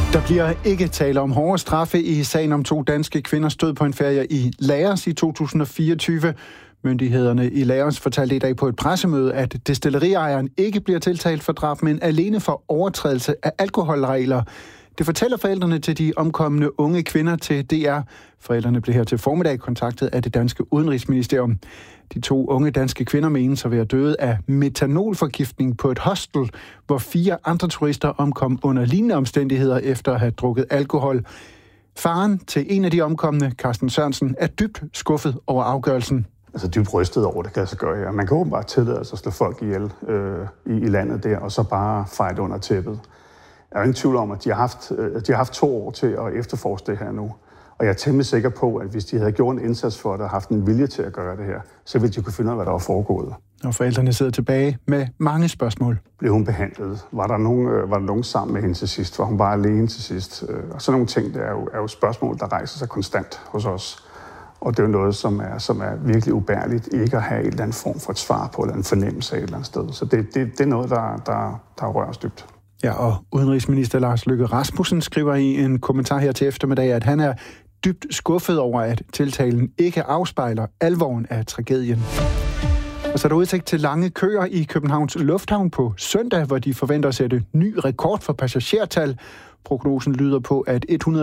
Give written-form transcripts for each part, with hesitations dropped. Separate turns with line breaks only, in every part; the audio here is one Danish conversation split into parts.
Der bliver ikke tale om hårde straffe i sagen om 2 danske kvinders død på en ferie i Laos i 2024. Myndighederne i Laos fortalte i dag på et pressemøde, at destilleriejeren ikke bliver tiltalt for drab, men alene for overtrædelse af alkoholregler. Det fortæller forældrene til de omkomne unge kvinder til DR. Forældrene blev her til formiddag kontaktet af det danske udenrigsministerium. De 2 unge danske kvinder menes at være døde af metanolforgiftning på et hostel, hvor 4 andre turister omkom under lignende omstændigheder efter at have drukket alkohol. Faren til en af de omkomne, Carsten Sørensen, er dybt skuffet over afgørelsen.
Altså dybt rystet over det, kan jeg så gøre. Ja. Man kan åbenbart tillade sig at slå folk ihjel i landet der, og så bare feje det under tæppet. Jeg er ingen tvivl om, at de har haft 2 år til at efterforske det her nu. Og jeg er temmelig sikker på, at hvis de havde gjort en indsats for det og haft en vilje til at gøre det her, så ville de kunne finde ud af, hvad der var foregået.
Og forældrene sidder tilbage med mange spørgsmål.
Blev hun behandlet? Var der nogen sammen med hende til sidst? Var hun bare alene til sidst? Og sådan nogle ting, det er jo spørgsmål, der rejser sig konstant hos os. Og det er jo noget, som er virkelig ubærligt, ikke at have en eller anden form for et svar på, eller en fornemmelse af et eller andet sted. Så det er noget, der rører os dybt.
Ja, og udenrigsminister Lars Løkke Rasmussen skriver i en kommentar her til eftermiddag, at han er dybt skuffet over, at tiltalen ikke afspejler alvoren af tragedien. Og så er der udsigt til lange køer i Københavns Lufthavn på søndag, hvor de forventer at sætte ny rekord for passagertal. Prognosen lyder på, at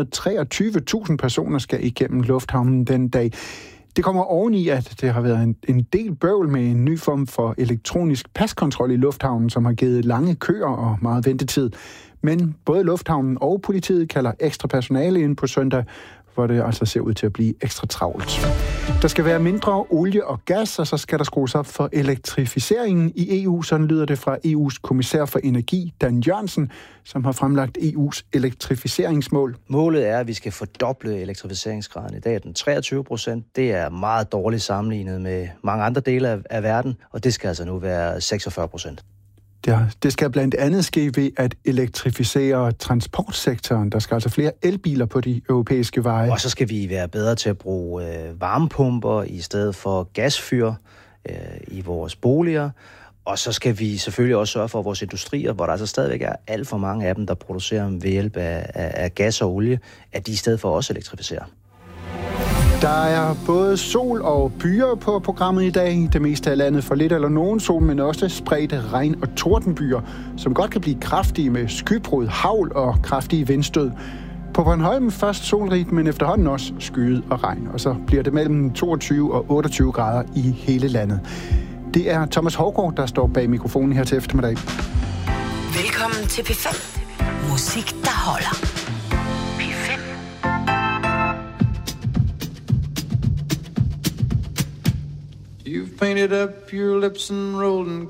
123.000 personer skal igennem lufthavnen den dag. Det kommer oveni, at det har været en del bøvl med en ny form for elektronisk paskontrol i lufthavnen, som har givet lange køer og meget ventetid. Men både lufthavnen og politiet kalder ekstra personale ind på søndag, hvor det altså ser ud til at blive ekstra travlt. Der skal være mindre olie og gas, og så skal der skrues op for elektrificeringen i EU. Sådan lyder det fra EU's kommissær for energi, Dan Jørgensen, som har fremlagt EU's elektrificeringsmål.
Målet er, at vi skal fordoble elektrificeringsgraden. I dag er den 23%. Det er meget dårligt sammenlignet med mange andre dele af verden, og det skal altså nu være 46%.
Det skal blandt andet ske ved at elektrificere transportsektoren. Der skal altså flere elbiler på de europæiske veje.
Og så skal vi være bedre til at bruge varmepumper i stedet for gasfyr i vores boliger. Og så skal vi selvfølgelig også sørge for vores industrier, hvor der altså stadigvæk er alt for mange af dem, der producerer ved hjælp af gas og olie, at de i stedet for også elektrificerer.
Der er både sol og byer på programmet i dag. Det meste af landet får lidt eller nogen sol, men også spredte regn- og tordenbyer, som godt kan blive kraftige med skybrud, hagl og kraftige vindstød. På Bornholm først solrigt, men efterhånden også skyet og regn. Og så bliver det mellem 22 og 28 grader i hele landet. Det er Thomas Haugaard, der står bag mikrofonen her til eftermiddag.
Velkommen til P5. Musik, der holder.
You've painted up your lips and rolled and